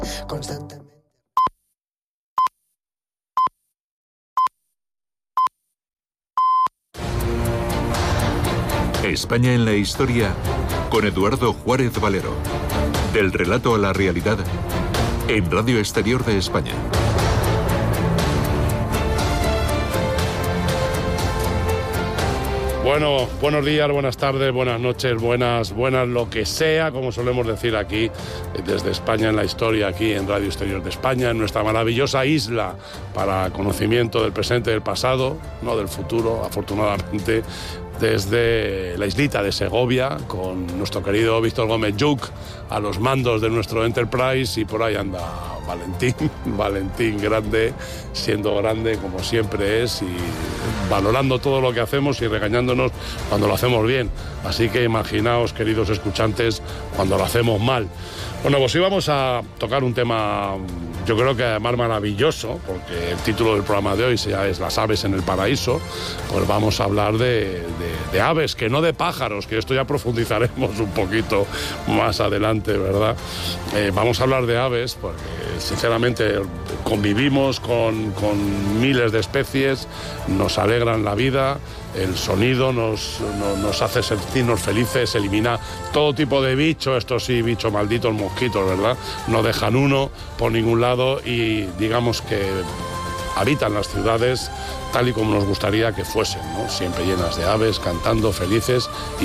constantemente. España en la historia con Eduardo Juárez Valero. Del relato a la realidad en Radio Exterior de España. Bueno, buenos días, buenas tardes, buenas noches, buenas lo que sea, como solemos decir aquí, desde España en la historia, aquí en Radio Exterior de España, en nuestra maravillosa isla para conocimiento del presente y del pasado, no del futuro, afortunadamente, desde la islita de Segovia, con nuestro querido Víctor Gómez Lluch a los mandos de nuestro Enterprise, y por ahí anda Valentín grande, siendo grande como siempre es, y valorando todo lo que hacemos y regañándonos cuando lo hacemos bien. Así que imaginaos, queridos escuchantes, cuando lo hacemos mal. Bueno, pues íbamos a tocar un tema, yo creo que además maravilloso, porque el título del programa de hoy es Las aves en el paraíso. Pues vamos a hablar de aves, que no de pájaros, que esto ya profundizaremos un poquito más adelante, ¿verdad? Vamos a hablar de aves porque, sinceramente, convivimos con miles de especies, nos alegran la vida, el sonido nos hace sentirnos felices, elimina todo tipo de bicho, estos sí, bichos malditos, mosquitos, ¿verdad? No dejan uno por ningún lado y digamos que habitan las ciudades tal y como nos gustaría que fuesen, ¿no? Siempre llenas de aves, cantando, felices.